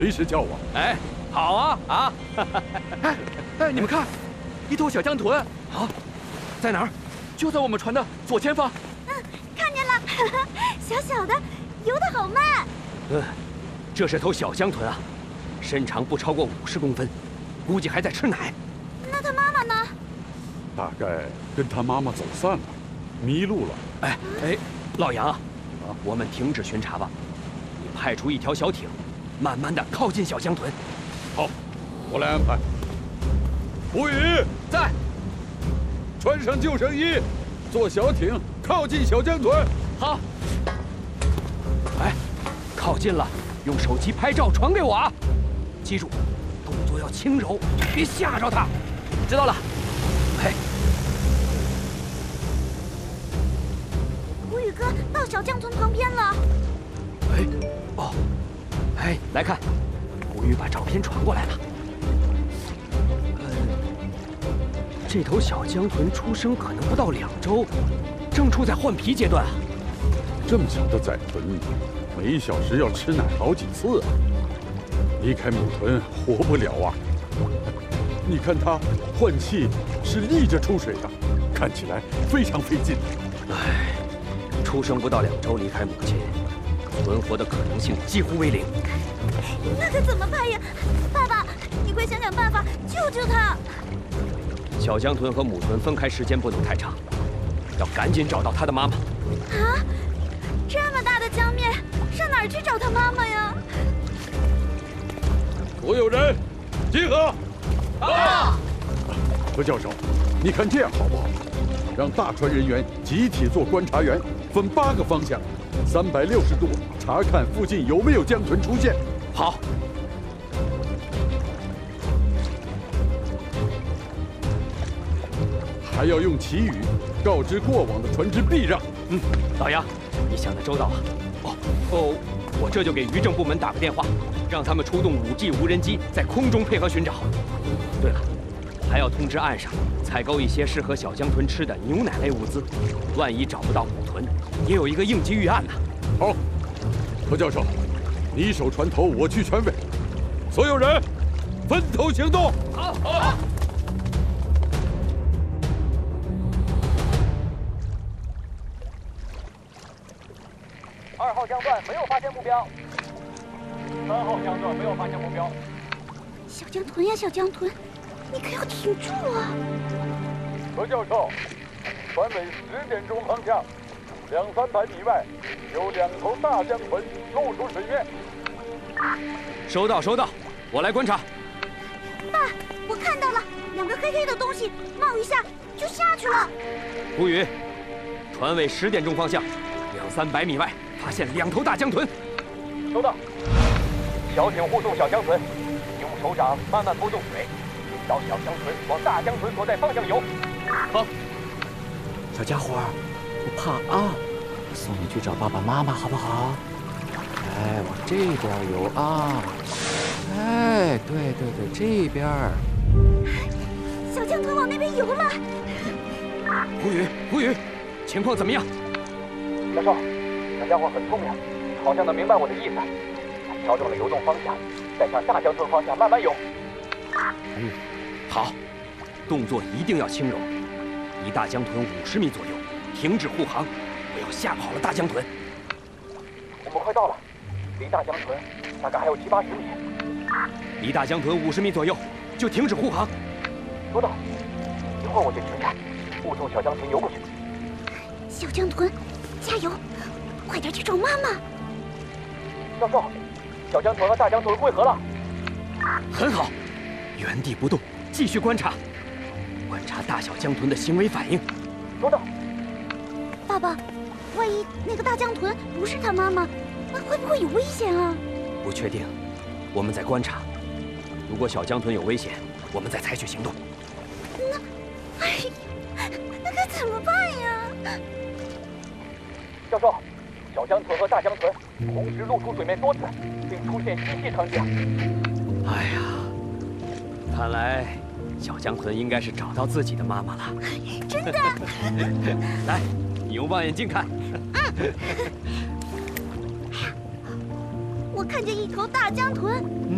随时叫我。 哎，好啊啊！ 哎，你们看，一头小江豚啊，在哪儿？ 就在我们船的左前方。 看见了，小小的，游得好慢。 这是头小江豚啊，身长不超过50公分，估计还在吃奶。 那它妈妈呢？ 大概跟他妈妈走散了，迷路了。 哎，老杨啊，我们停止巡查吧。你派出一条小艇，慢慢的靠近小江豚。 好，我来安排。吴宇在， 穿上救生衣，坐小艇靠近小江豚。 好。 哎，靠近了，用手机拍照传给我啊！记住，动作要轻柔，别吓着它。 知道了。 哎， 吴宇哥到小江豚旁边了。 哎，哦，哎，来看，吴宇把照片传过来了。这头小江豚出生可能不到2周，正处在换皮阶段啊。 这么小的崽豚，每小时要吃奶好几次啊！离开母豚活不了啊！你看它换气是立着出水的，看起来非常费劲。 唉，出生不到2周离开母亲，存活的可能性几乎为0。 那可怎么办呀？爸爸，你快想想办法救救它！ 小江豚和母豚分开时间不能太长，要赶紧找到它的妈妈。 啊，这么大的江面，上哪儿去找它妈妈呀？ 所有人，集合！ 啊！ 何教授，你看这样好不好？让大船人员集体做观察员，分8个方向，360度查看附近有没有江豚出现。 好。 还要用旗语告知过往的船只避让。 老杨，你想得周到啊！哦，我这就给渔政部门打个电话，让他们出动5G 无人机在空中配合寻找。对了，还要通知岸上采购一些适合小江豚吃的牛奶类物资，万一找不到母豚，也有一个应急预案呢。 好，何教授，你守船头，我去船尾，所有人分头行动。 好，好。 2号江段没有发现目标，3号江段没有发现目标。 小江豚呀，小江豚，你可要挺住啊！ 何教授，船尾10点钟方向，200-300米外有2头大江豚露出水面。 收到，收到，我来观察。 爸，我看到了2个黑黑的东西，冒一下就下去了。 吴宇，船尾10点钟方向，200-300米外发现2头大江豚。 收到。小艇护送小江豚，用手掌慢慢拨动水，引导小江豚往大江豚所在方向游。 好。 小家伙，不怕啊，送你去找爸爸妈妈好不好？哎，往这边游啊！哎，对，这边。 小江豚往那边游了。 吴宇，情况怎么样？ 教授，小家伙很聪明，好像能明白我的意思。他调整了游动方向，再向大江豚方向慢慢游。 好，动作一定要轻柔。离大江豚50米左右，停止护航，不要吓跑了大江豚。 我们快到了，离大江豚大概还有70-80米。 离大江豚50米左右，就停止护航。 收到，一会儿我就停下，护送小江豚游过去。 小江豚，加油，快点去找妈妈。 教授，小江豚和大江豚汇合了。 很好，原地不动，继续观察，观察大小江豚的行为反应。 收到。 爸爸，万一那个大江豚不是他妈妈，那会不会有危险啊？ 不确定，我们在观察。如果小江豚有危险，我们再采取行动。 那该怎么办呀？ 教授，小江豚和大江豚同时露出水面多次，并出现吸气场景。 哎呀，看来小江豚应该是找到自己的妈妈了。 真的？ 来，你用望远镜看。 我看见一头大江豚，